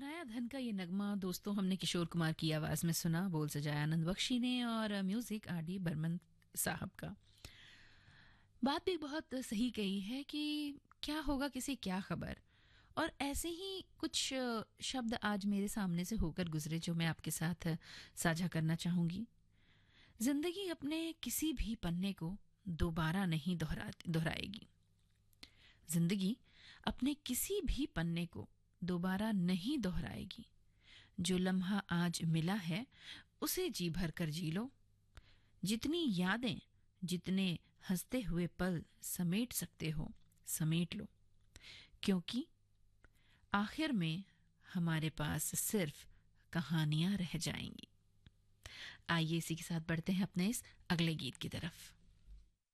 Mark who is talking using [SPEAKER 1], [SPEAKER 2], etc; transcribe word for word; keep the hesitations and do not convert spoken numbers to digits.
[SPEAKER 1] पराया धन का ये नगमा दोस्तों हमने किशोर कुमार की आवाज में सुना, बोल सजाया आनंद बख्शी ने और म्यूजिक आर डी बर्मन साहब का। बात भी बहुत सही कही है कि क्या होगा किसी क्या खबर। और ऐसे ही कुछ शब्द आज मेरे सामने से होकर गुजरे जो मैं आपके साथ साझा करना चाहूंगी। जिंदगी अपने किसी भी पन्ने को दोबारा नहीं दोहरा दोहराएगी। जिंदगी अपने किसी भी पन्ने को दोबारा नहीं दोहराएगी। जो लम्हा आज मिला है उसे जी भर कर जी लो। जितनी यादें, जितने हंसते हुए पल समेट सकते हो समेट लो, क्योंकि आखिर में हमारे पास सिर्फ कहानियां रह जाएंगी। आइए इसी के साथ बढ़ते हैं अपने इस अगले गीत की तरफ।